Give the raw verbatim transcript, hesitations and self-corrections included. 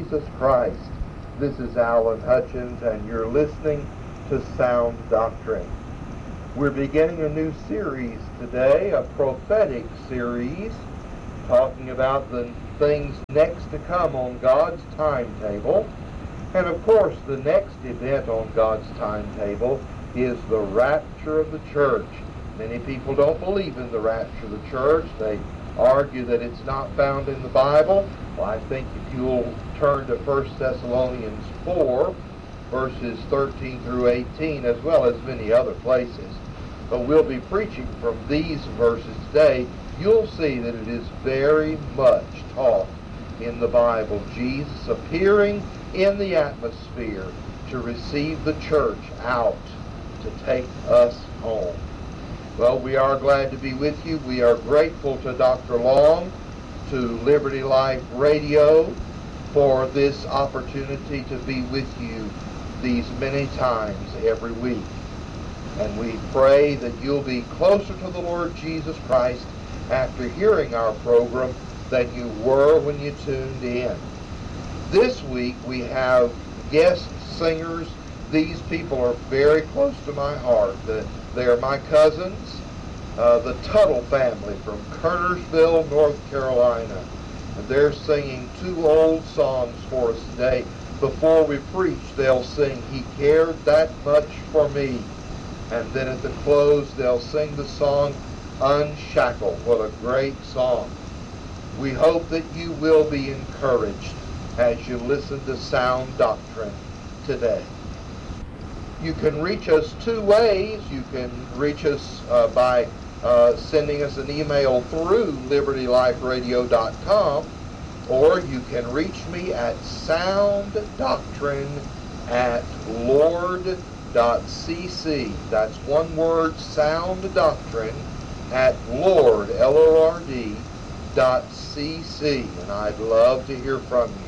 Jesus Christ. This is Alan Hutchins, and you're listening to Sound Doctrine. We're beginning a new series today, a prophetic series, talking about the things next to come on God's timetable. And of course, the next event on God's timetable is the rapture of the church. Many people don't believe in the rapture of the church. They argue that it's not found in the Bible. Well, I think if you'll turn to First Thessalonians four, verses thirteen through eighteen, as well as many other places, but we'll be preaching from these verses today, you'll see that it is very much taught in the Bible. Jesus appearing in the atmosphere to receive the church out, to take us home. Well, we are glad to be with you. We are grateful to Doctor Long, to Liberty Life Radio, for this opportunity to be with you these many times every week. And we pray that you'll be closer to the Lord Jesus Christ after hearing our program than you were when you tuned in. This week we have guest singers. These people are very close to my heart. The, they are my cousins, uh, the Tuttle family from Kernersville, North Carolina. And they're singing two old songs for us today. Before we preach, they'll sing "He Cared That Much for Me." And then at the close, they'll sing the song "Unshackled." What a great song. We hope that you will be encouraged as you listen to Sound Doctrine today. You can reach us two ways. You can reach us uh, by uh, sending us an email through liberty life radio dot com, or you can reach me at sounddoctrine at lord dot c c. That's one word, Sound Doctrine, at Lord, L O R D, dot C C. And I'd love to hear from you.